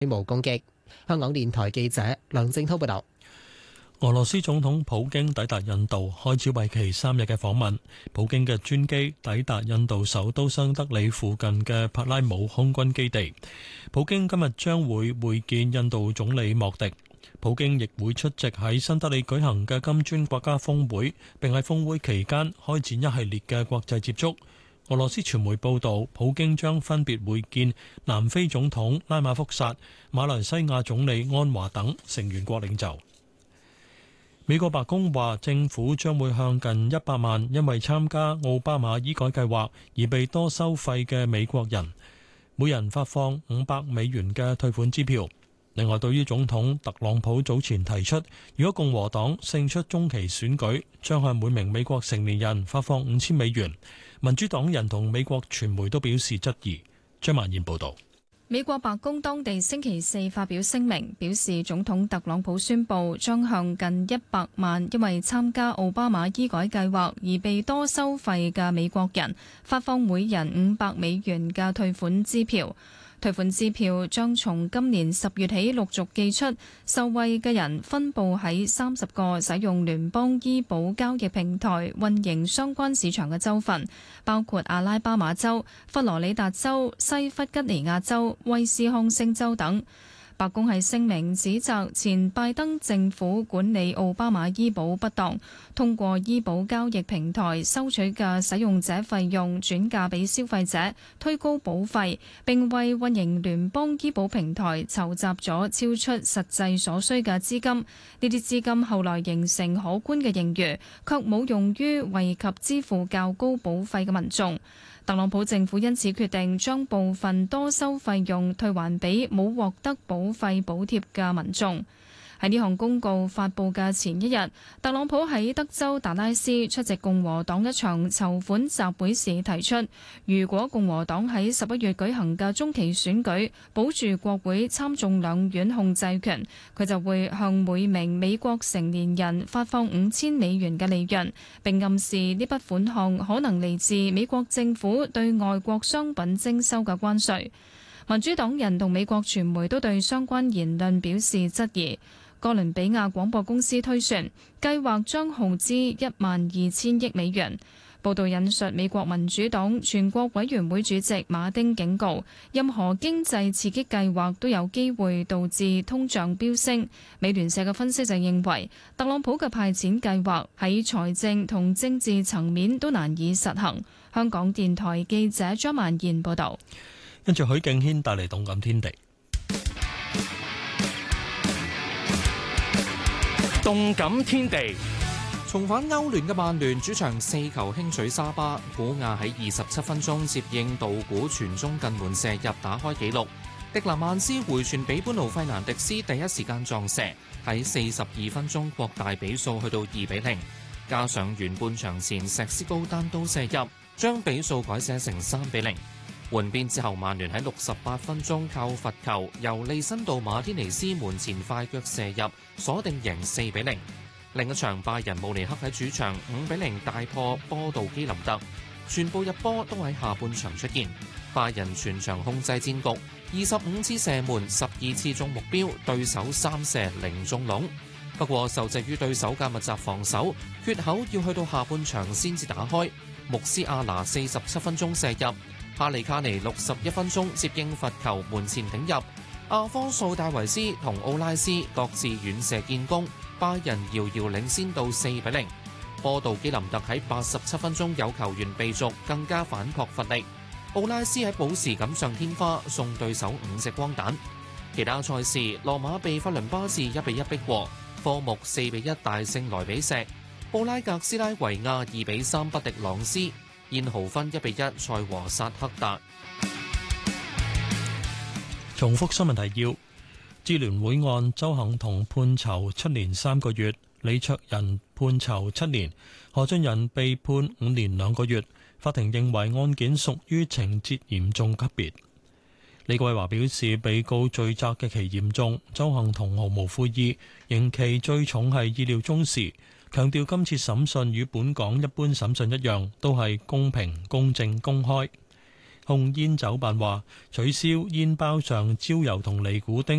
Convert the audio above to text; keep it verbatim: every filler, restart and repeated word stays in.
規模攻擊。香港電台記者梁正滔報道。 俄羅斯總統普京抵達印度，開始為期三日嘅訪問。普京嘅專機抵達印度首都新德里附近嘅帕拉姆空軍基地。普京今日將會會見印度總理莫迪。普京亦會出席喺新德里舉行嘅金磚國家峰會，並喺峰會期間開展一系列嘅國際接觸。俄羅斯傳媒報道，普京將分別會見南非總統拉馬福薩、馬來西亞總理安華等成員國領袖。美國白宮話，政府將會向近一百萬因為參加奧巴馬醫改計劃而被多收費嘅美國人，每人發放五百美元嘅退款支票。另外，對於總統特朗普早前提出，如果共和黨勝出中期選舉，將向每名美國成年人發放五千美元，民主黨人同美國傳媒都表示質疑。張曼燕報導。 美國白宮當地星期四發表聲明，表示總統特朗普宣布將向近一百萬因為參加奧巴馬醫改計劃而被多收費嘅美國人發放每人五百美元嘅退款支票。退款支票將從今年十月起陸續寄出，受惠嘅人分佈喺三十個使用聯邦醫保交易平台運營相關市場嘅州份，包括阿拉巴馬州、佛羅里達州、西弗吉尼亞州、威斯康星州等。白宮喺聲明指責前拜登政府管理奧巴馬醫保不當，通過醫保交易平台收取嘅使用者費用轉嫁俾消費者，推高保費，並為運營聯邦醫保平台籌集咗超出實際所需嘅資金。呢啲資金後來形成可觀嘅盈餘，卻冇用於惠及支付較高保費嘅民眾。特朗普政府因此決定將部分多收費用退還俾冇獲得保費補貼嘅民眾。喺呢項公告發佈嘅前一日，特朗普喺德州達拉斯出席共和黨一場籌款集會時提出，如果共和黨喺十一月舉行嘅中期選舉保住國會參眾兩院控制權，佢就會向每名美國成年人發放五千美元嘅利潤，並暗示呢筆款項可能嚟自美國政府對外國商品徵收嘅關稅。民主黨人同美國傳媒都對相關言論表示質疑。哥倫比亞廣播公司推算，計劃將耗資一萬二千億美元。報道引述美國民主黨全國委員會主席馬丁警告，任何經濟刺激計劃都有機會導致通脹飆升。美聯社嘅分析就認為，特朗普嘅派錢計劃喺財政同政治層面都難以實行。香港電台記者張曼燕報導。 跟住許敬軒帶嚟動感天地。 動感天地，重返歐聯嘅曼聯主場四球輕取沙巴，古亞喺二十七分鐘接應道古傳中近門射入打開紀錄。迪蘭曼斯回傳俾般奴費南迪斯第一時間撞射，喺四十二分鐘擴大比數去到二比零。加上完半場前石斯高單刀射入，將比數改寫成三比零。換邊之後，曼聯喺六十八分鐘靠罰球由利申道馬天尼斯門前快腳射入，鎖定贏四比零。另一場拜仁慕尼黑喺主場五比零大破波杜基林特，全部入波都喺下半場出現。拜仁全場控制戰局，二十五次射門，十二次中目標，對手三射零中籠。不過受制於對手嘅密集防守，缺口要去到下半場先至打開。穆斯亞拿四十七分鐘射入。哈利卡尼六十一分鐘接應罰球門前頂入，阿方素戴維斯同奧拉斯各自遠射建功，拜仁遙遙領先到四比零。波杜基林特喺八十七分鐘有球員被逐，更加反撲乏力。奧拉斯喺補時錦上添花，送對手五隻光蛋。其他賽事，羅馬被法倫巴治一比一逼和，科目四比一大勝萊比錫，布拉格斯拉維亞二比三不敵朗斯。燕豪芬一比一賽和薩克達。 重複新聞提要：支聯會案鄒幸彤判囚七年三個月，李卓人判囚七年，何俊仁被判五年兩個月。法庭認為案件屬於情節嚴重級別。李桂華表示，被告罪責極其嚴重，鄒幸彤毫無悔意，刑期最重係意料中事。強調今次審訊與本港一般審訊一樣，都係公平、公正、公開。 控煙酒辦話取消煙包上焦油同尼古丁